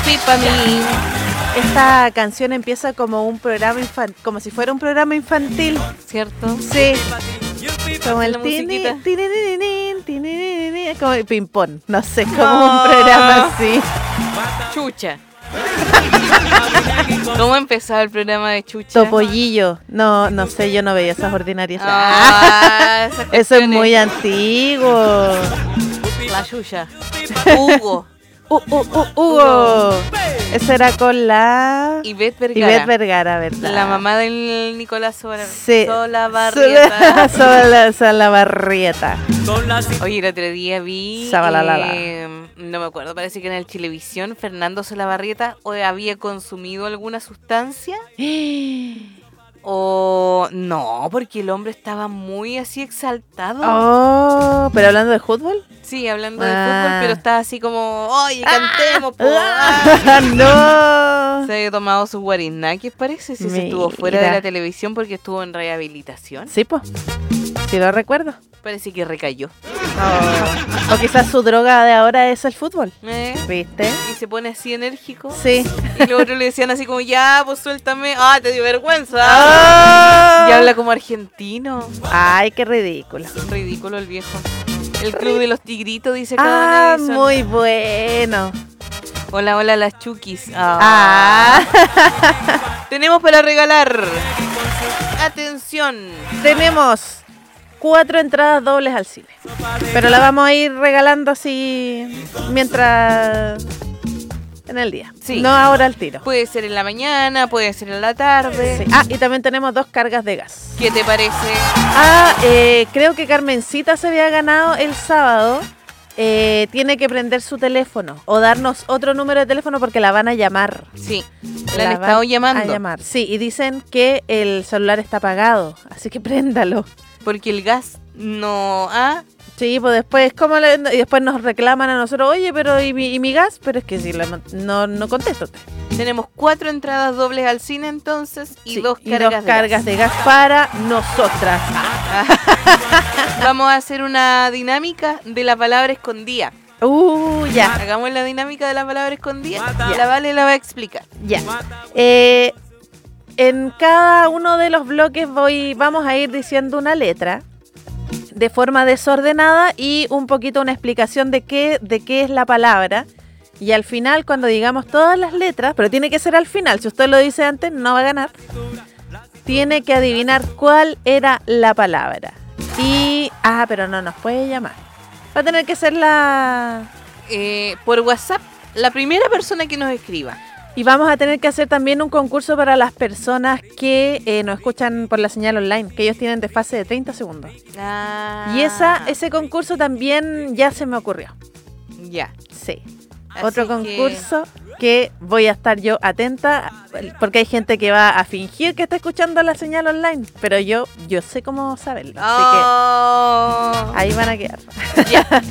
Pipa mí. Esta canción empieza como un programa como si fuera un programa infantil, ¿Cierto? sí, como el La musiquita. como el ping-pong, no sé, como un programa así. Chucha. ¿Cómo empezaba el programa de Chucha? Topollillo, no sé, yo no veía esas ordinarias. Esas Eso es cuestiones. muy antiguo. La Chucha. Hugo. Hugo. Eso era con la Ivette Vergara. Ivette Vergara, ¿verdad? La mamá del Nicolás Sí. Solabarrieta. Solabarrieta. Oye, el otro día vi, Sabalalala. no me acuerdo, parece que en el Televisión Fernando Solabarrieta había consumido alguna sustancia o no, porque el hombre estaba muy así exaltado. Oh, pero hablando de fútbol. Sí, hablando de fútbol, pero estaba así como, oye, cantemos, po. No. Se había tomado sus guarisnaques, parece, si se estuvo fuera de Mira. la televisión porque estuvo en rehabilitación. Sí, pues. Sí lo recuerdo. Parece que recayó. O quizás su droga de ahora es el fútbol. ¿Viste? Y se pone así enérgico. Sí. Y los otros le decían así como, ya, pues suéltame. Ah, te dio vergüenza. ¡Oh! Y habla como argentino. Ay, qué ridículo. Ridículo el viejo. El club de los tigritos, dice cada Ah, muy bueno. Hola, hola, las chukis. Tenemos para regalar. Atención. Tenemos 4 entradas dobles al cine. Pero la vamos a ir regalando así mientras en el día. Sí. No ahora al tiro. Puede ser en la mañana, puede ser en la tarde. Sí. Y también tenemos 2 cargas de gas. ¿Qué te parece? Creo que Carmencita se había ganado el sábado. Tiene que prender su teléfono o darnos otro número de teléfono porque la van a llamar. Sí, la han estado llamando. A llamar. Sí, y dicen que el celular está apagado, así que préndalo. Porque el gas no ha... Sí, pues después, y después nos reclaman a nosotros, oye, pero ¿y mi gas? Pero es que si no contesto. Tenemos 4 entradas dobles al cine entonces y Sí, 2 y cargas, 2 cargas de gas para nosotras. Vamos a hacer una dinámica de la palabra escondida. Ya. Hagamos la dinámica de la palabra escondida. La Vale la va a explicar. Ya. En cada uno de los bloques vamos a ir diciendo una letra de forma desordenada y un poquito una explicación de qué es la palabra. Y al final, cuando digamos todas las letras, pero tiene que ser al final, si usted lo dice antes, no va a ganar. Tiene que adivinar cuál era la palabra. Pero no nos puede llamar. Va a tener que ser por WhatsApp, la primera persona que nos escriba. Y vamos a tener que hacer también un concurso para las personas que nos escuchan por la señal online, que ellos tienen desfase de 30 segundos. Y ese concurso también ya se me ocurrió. Ya. Sí. Así Otro concurso que voy a estar yo atenta, porque hay gente que va a fingir que está escuchando la señal online, pero yo sé cómo saberlo. Así que ahí van a quedar. Ya.